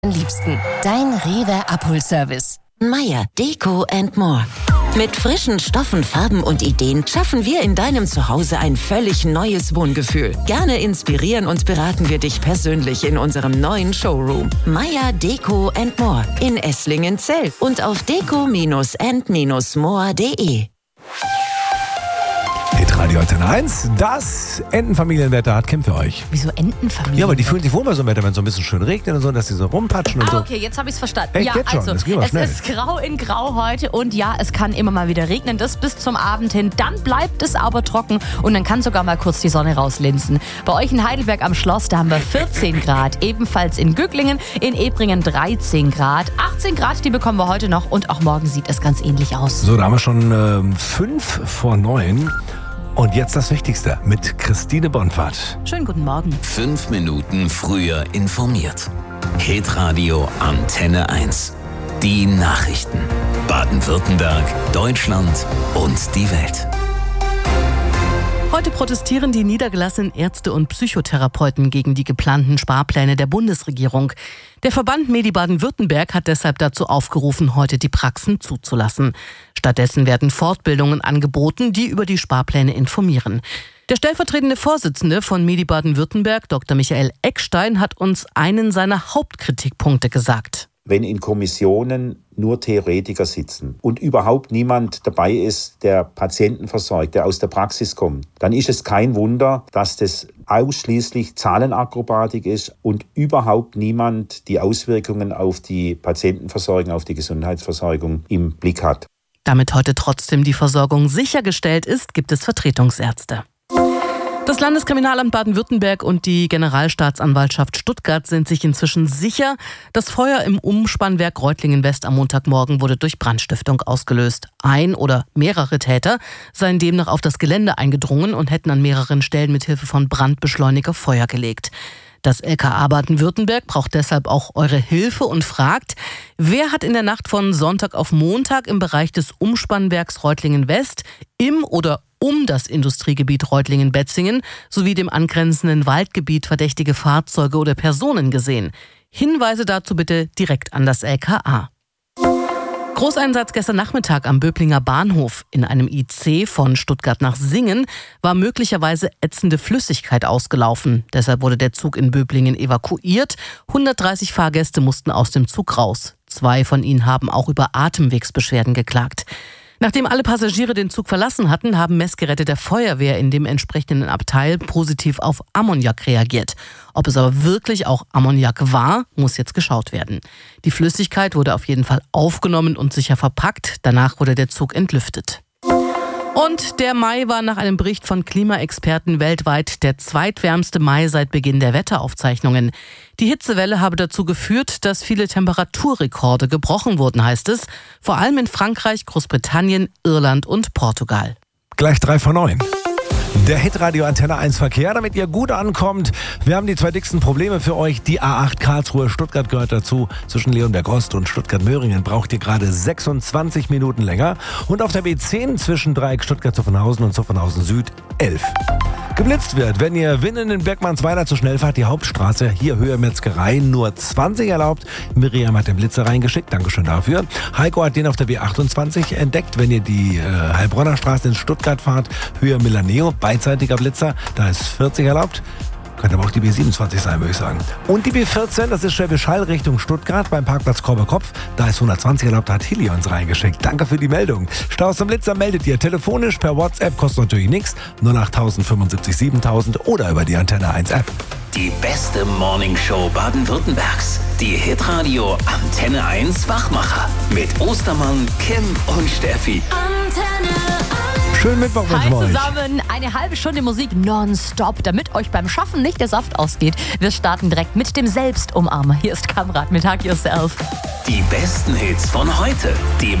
Am liebsten. Dein Rewe Abholservice. Meier Deko & More. Mit frischen Stoffen, Farben und Ideen schaffen wir in deinem Zuhause ein völlig neues Wohngefühl. Gerne inspirieren und beraten wir dich persönlich in unserem neuen Showroom. Meier Deko & More in Esslingen-Zell und auf deko-and-more.de. Hitradio Antenne 1, das Entenfamilienwetter hat Kim für euch. Wieso Entenfamilie? Ja, aber die fühlen sich wohl bei so einem Wetter, wenn es so ein bisschen schön regnet und so, dass die so rumpatschen und so. Okay, jetzt habe ich es verstanden. Echt, Ja, jetzt schon? also, Das ging aber es schnell. ist grau in grau heute und ja, es kann immer mal wieder regnen, das bis zum Abend hin. Dann bleibt es aber trocken und dann kann sogar mal kurz die Sonne rauslinsen. Bei euch in Heidelberg am Schloss, da haben wir 14 Grad, ebenfalls in Gücklingen, in Ebringen 13 Grad. 18 Grad, die bekommen wir heute noch und auch morgen sieht es ganz ähnlich aus. So, da haben wir schon 5 vor 9. Und jetzt das Wichtigste mit Christine Bonfahrt. Schönen guten Morgen. 5 Minuten früher informiert. Hitradio Antenne 1. Die Nachrichten. Baden-Württemberg, Deutschland und die Welt. Heute protestieren die niedergelassenen Ärzte und Psychotherapeuten gegen die geplanten Sparpläne der Bundesregierung. Der Verband Medi Baden-Württemberg hat deshalb dazu aufgerufen, heute die Praxen zuzulassen. Stattdessen werden Fortbildungen angeboten, die über die Sparpläne informieren. Der stellvertretende Vorsitzende von Medi Baden-Württemberg, Dr. Michael Eckstein, hat uns einen seiner Hauptkritikpunkte gesagt. Wenn in Kommissionen nur Theoretiker sitzen und überhaupt niemand dabei ist, der Patienten versorgt, der aus der Praxis kommt, dann ist es kein Wunder, dass das ausschließlich Zahlenakrobatik ist und überhaupt niemand die Auswirkungen auf die Patientenversorgung, auf die Gesundheitsversorgung im Blick hat. Damit heute trotzdem die Versorgung sichergestellt ist, gibt es Vertretungsärzte. Das Landeskriminalamt Baden-Württemberg und die Generalstaatsanwaltschaft Stuttgart sind sich inzwischen sicher, das Feuer im Umspannwerk Reutlingen-West am Montagmorgen wurde durch Brandstiftung ausgelöst. Ein oder mehrere Täter seien demnach auf das Gelände eingedrungen und hätten an mehreren Stellen mit Hilfe von Brandbeschleuniger Feuer gelegt. Das LKA Baden-Württemberg braucht deshalb auch eure Hilfe und fragt, wer hat in der Nacht von Sonntag auf Montag im Bereich des Umspannwerks Reutlingen-West im oder um das Industriegebiet Reutlingen-Betzingen sowie dem angrenzenden Waldgebiet verdächtige Fahrzeuge oder Personen gesehen? Hinweise dazu bitte direkt an das LKA. Großeinsatz gestern Nachmittag am Böblinger Bahnhof. In einem IC von Stuttgart nach Singen war möglicherweise ätzende Flüssigkeit ausgelaufen. Deshalb wurde der Zug in Böblingen evakuiert. 130 Fahrgäste mussten aus dem Zug raus. 2 von ihnen haben auch über Atemwegsbeschwerden geklagt. Nachdem alle Passagiere den Zug verlassen hatten, haben Messgeräte der Feuerwehr in dem entsprechenden Abteil positiv auf Ammoniak reagiert. Ob es aber wirklich auch Ammoniak war, muss jetzt geschaut werden. Die Flüssigkeit wurde auf jeden Fall aufgenommen und sicher verpackt. Danach wurde der Zug entlüftet. Und der Mai war nach einem Bericht von Klimaexperten weltweit der zweitwärmste Mai seit Beginn der Wetteraufzeichnungen. Die Hitzewelle habe dazu geführt, dass viele Temperaturrekorde gebrochen wurden, heißt es. Vor allem in Frankreich, Großbritannien, Irland und Portugal. Gleich 3 vor 9. Der Hitradio Antenne 1 Verkehr, damit ihr gut ankommt. Wir haben die 2 dicksten Probleme für euch. Die A8 Karlsruhe-Stuttgart gehört dazu. Zwischen Leonberg-Ost und Stuttgart-Möhringen braucht ihr gerade 26 Minuten länger. Und auf der B10 zwischen Dreieck Stuttgart-Zuffenhausen und Zuffenhausen-Süd 11. Geblitzt wird, wenn ihr Winnen in Bergmannsweiler zu schnell fahrt, die Hauptstraße, hier Höhe Metzgerei, nur 20 erlaubt. Miriam hat den Blitzer reingeschickt, Dankeschön dafür. Heiko hat den auf der B28 entdeckt, wenn ihr die Heilbronner Straße in Stuttgart fahrt, Höhe Milaneo, beidseitiger Blitzer, da ist 40 erlaubt. Könnte aber auch die B27 sein, würde ich sagen. Und die B14, das ist Schwäbisch Hall Richtung Stuttgart beim Parkplatz Korberkopf. Da ist 120 erlaubt, da hat Hilly uns reingeschickt. Danke für die Meldung. Staus zum Blitzer meldet ihr telefonisch per WhatsApp, kostet natürlich nichts. 08000 75 7000 oder über die Antenne 1 App. Die beste Morningshow Baden-Württembergs. Die Hitradio Antenne 1 Wachmacher. Mit Ostermann, Kim und Steffi. Antenne 1. Schönen Mittwoch Hi mit euch. zusammen, eine halbe Stunde Musik nonstop, damit euch beim Schaffen nicht der Saft ausgeht. Wir starten direkt mit dem Selbstumarmer. Hier ist Kamrat mit Hug Yourself. Die besten Hits von heute. Die